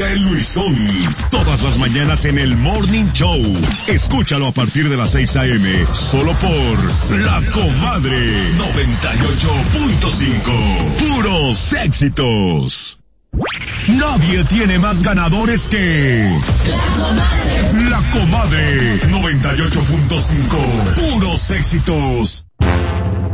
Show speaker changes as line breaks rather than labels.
El Luisón, todas las mañanas en el Morning Show. Escúchalo a partir de las 6 a.m. solo por La Comadre 98.5. Puros éxitos. Nadie tiene más ganadores que La Comadre 98.5. Puros éxitos.